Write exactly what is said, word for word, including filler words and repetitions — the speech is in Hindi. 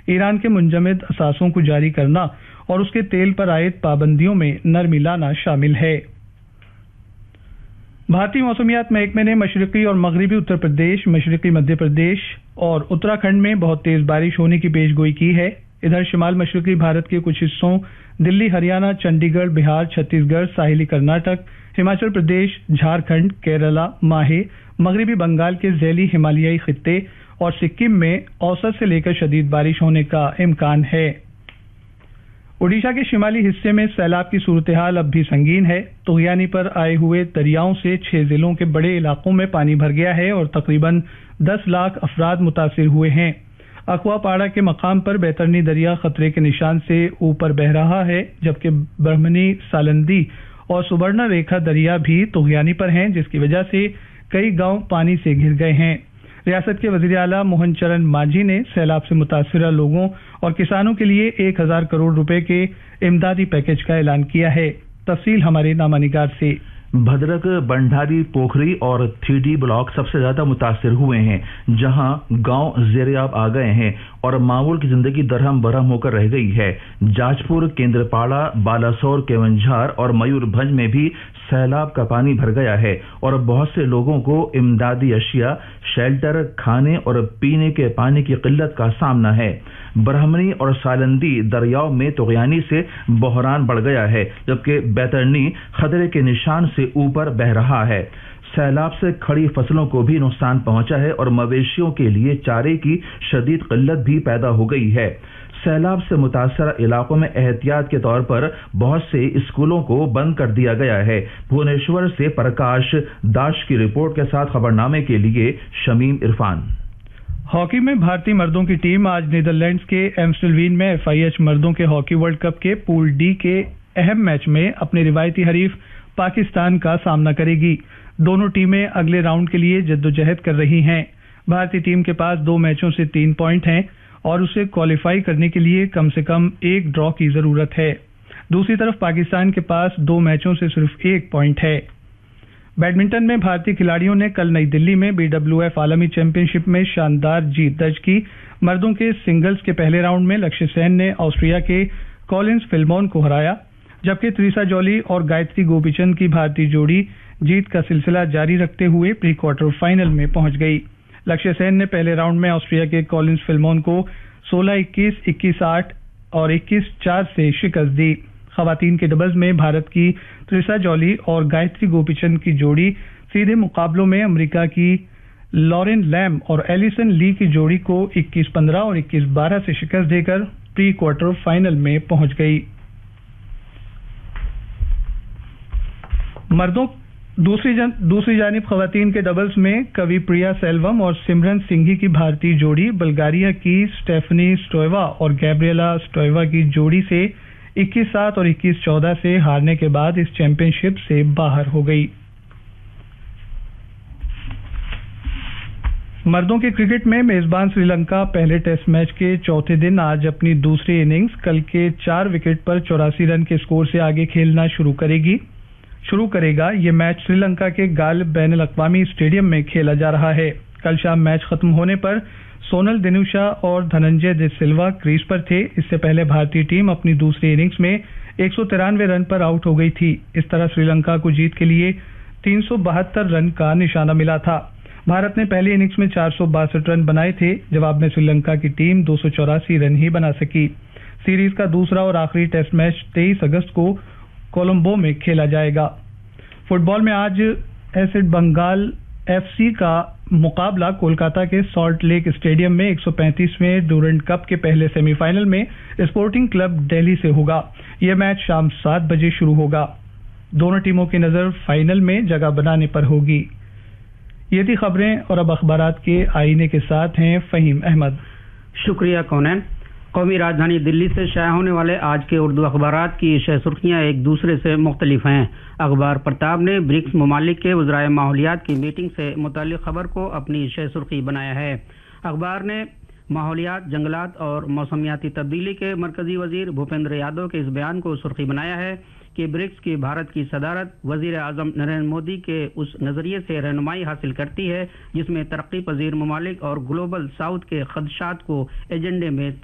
ईरान के मुंजमद असासों को जारी करना और उसके तेल पर आयद पाबंदियों में नरमी लाना शामिल है। भारतीय मौसमियात महकमे ने मशरकी और मगरबी उत्तर प्रदेश, मशरकी मध्य प्रदेश और उत्तराखंड में बहुत तेज बारिश होने की पेशगोई की है। इधर शिमाल मशरकी भारत के कुछ हिस्सों दिल्ली, हरियाणा, चंडीगढ़, बिहार, छत्तीसगढ़, साहिली कर्नाटक, हिमाचल प्रदेश, झारखंड, केरला, माहे, मगरबी बंगाल के झैली हिमालयाई खित्ते और सिक्किम में औसत से लेकर शदीद बारिश होने का इम्कान है। ओडिशा के शिमाली हिस्से में सैलाब की सूरत हाल अब भी संगीन है। तुगयानी पर आए हुए दरियाओं से छह जिलों के बड़े इलाकों में पानी भर गया है और तकरीबन दस लाख अफराद मुतासिर हुए हैं। अकवापाड़ा के मकाम पर बैतरनी दरिया खतरे के निशान से ऊपर बह रहा है, जबकि ब्रह्मनी, सालंदी और सुवर्णा रेखा दरिया भी तुगयानी पर हैं, जिसकी वजह से कई गांव पानी से घिर गए हैं। रियासत के वजीर आला मोहन चरण मांझी ने सैलाब से मुतासिर लोगों और किसानों के लिए एक हजार करोड़ रुपए के इमदादी पैकेज का ऐलान किया है। तफसील हमारे नामानिगार से। भद्रक, बंडारी, पोखरी और थ्री डी ब्लॉक सबसे ज्यादा मुतासिर हुए हैं, जहां गांव जेरियाब आ गए हैं और मामूल की जिंदगी दरहम बरहम होकर रह गई है। जाजपुर, केंद्रपाड़ा, बालासोर, केवंझार और मयूरभंज में भी सैलाब का पानी भर गया है और बहुत से लोगों को इमदादी अशिया, शेल्टर, खाने और पीने के पानी की किल्लत का सामना है। ब्रह्मणी और सालंदी दरियाओं में तुगयानी से बहरान बढ़ गया है, जबकि बैतरनी खतरे के निशान से ऊपर बह रहा है। सैलाब से खड़ी फसलों को भी नुकसान पहुंचा है और मवेशियों के लिए चारे की शदीद किल्लत भी पैदा हो गई है। सैलाब से मुतासर इलाकों में एहतियात के तौर पर बहुत से स्कूलों को बंद कर दिया गया है। भुवनेश्वर से प्रकाश दाश की रिपोर्ट के साथ खबरनामे के लिए शमीम इरफान। हॉकी में भारतीय मर्दों की टीम आज नीदरलैंड्स के एम्स्टलवीन में एफ आई एच मर्दों के हॉकी वर्ल्ड कप के पूल डी के अहम मैच में अपने रिवायती हरीफ पाकिस्तान का सामना करेगी। दोनों टीमें अगले राउंड के लिए जद्दोजहद कर रही हैं। भारतीय टीम के पास दो मैचों से तीन पॉइंट हैं और उसे क्वालिफाई करने के लिए कम से कम एक ड्रॉ की जरूरत है। दूसरी तरफ पाकिस्तान के पास दो मैचों से सिर्फ एक पॉइंट है। बैडमिंटन में भारतीय खिलाड़ियों ने कल नई दिल्ली में बी डब्ल्यू एफ आलमी चैंपियनशिप में शानदार जीत दर्ज की। मर्दों के सिंगल्स के पहले राउंड में लक्ष्य सेन ने ऑस्ट्रिया के कॉलिंस फिल्मोन को हराया, जबकि त्रिसा जॉली और गायत्री गोपीचंद की भारतीय जोड़ी जीत का सिलसिला जारी रखते हुए प्री क्वार्टर फाइनल में पहुंच गई। लक्ष्य सेन ने पहले राउंड में ऑस्ट्रिया के कॉलिंस फिल्मोन को सोलह इक्कीस, इक्कीस आठ और इक्कीस चार से शिकस्त दी। खवातीन के डबल्स में भारत की त्रिसा जॉली और गायत्री गोपीचंद की जोड़ी सीधे मुकाबलों में अमेरिका की लॉरेन लैम और एलिसन ली की जोड़ी को इक्कीस पंद्रह और इक्कीस बारह से शिकस्त देकर प्री क्वार्टर फाइनल में पहुंच गई। मर्दों दूसरी जन, दूसरी जानिब खवातीन के डबल्स में कवि प्रिया सेल्वम और सिमरन सिंघी की भारतीय जोड़ी बल्गारिया की स्टेफनी स्टोएवा और गैब्रिएला स्टोएवा की जोड़ी से इक्कीस सात और इक्कीस चौदह से हारने के बाद इस चैंपियनशिप से बाहर हो गई। मर्दों के क्रिकेट में मेजबान श्रीलंका पहले टेस्ट मैच के चौथे दिन आज अपनी दूसरी इनिंग्स कल के चार विकेट पर चौरासी रन के स्कोर से आगे खेलना शुरू करेगी शुरू करेगा ये मैच श्रीलंका के गालिब बैनुल अक़वामी स्टेडियम में खेला जा रहा है। कल शाम मैच खत्म होने पर सोनल दिनुशा और धनंजय दे सिल्वा क्रीज पर थे। इससे पहले भारतीय टीम अपनी दूसरी इनिंग्स में एक सौ तिरानवे रन पर आउट हो गई थी। इस तरह श्रीलंका को जीत के लिए तीन सौ बहत्तर रन का निशाना मिला था। भारत ने पहली इनिंग्स में चार सौ बासठ रन बनाए थे। जवाब में श्रीलंका की टीम दो सौ चौरासी रन ही बना सकी। सीरीज का दूसरा और आखिरी टेस्ट मैच तेईस अगस्त को कोलंबो में खेला जाएगा। फुटबॉल में आज एसिड बंगाल एफ सी का मुकाबला कोलकाता के सॉल्ट लेक स्टेडियम में एक सौ पैंतीसवें डूरंट कप के पहले सेमीफाइनल में स्पोर्टिंग क्लब दिल्ली से होगा। यह मैच शाम सात बजे शुरू होगा। दोनों टीमों की नजर फाइनल में जगह बनाने पर होगी। ये थी खबरें और अब अखबारात के आईने के साथ हैं फहीम अहमद। शुक्रिया कौनैन। कौमी राजधानी दिल्ली से शाया होने वाले आज के उर्दू अखबारात की शह सुर्खियाँ एक दूसरे से मुख्तलिफ हैं। अखबार प्रताप ने ब्रिक्स ममालिक के वज़राए माहौलियात की मीटिंग से मुताल्लिक़ खबर को अपनी शह सुर्खी बनाया है। अखबार ने माहौलियात, जंगलात और मौसमियाती तब्दीली के मरकजी वजीर भूपेंद्र यादव के इस बयान को सुर्खी बनाया है कि ब्रिक्स की भारत की सदारत वजीर आजम नरेंद्र मोदी के उस नज़रिए से रहनुमाई हासिल करती है जिसमें तरक्की पजीर ममालिक और ग्लोबल साउथ के खदशात को एजेंडे में